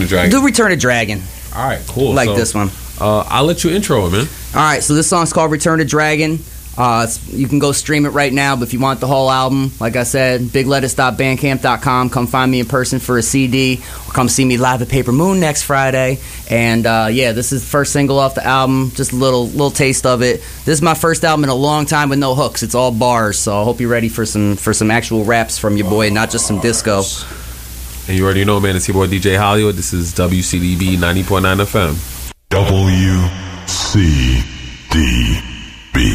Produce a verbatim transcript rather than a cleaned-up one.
Return of Dragon? Do Return of Dragon. All right, cool. I like so, this one. Uh, I'll let you intro it, man. All right, so this song's called Return of Dragon. Uh, you can go stream it right now, but if you want the whole album, like I said, big lettuce dot bandcamp dot com. Come find me in person for a C D, or come see me live at Paper Moon next Friday. And uh, yeah, this is the first single off the album, just a little little taste of it. This is my first album in a long time with no hooks. It's all bars, so I hope you're ready for some for some actual raps from your boy, not just some disco. And you already know, man, it's your boy D J Hollywood. This is W C D B ninety point nine F M. W C D.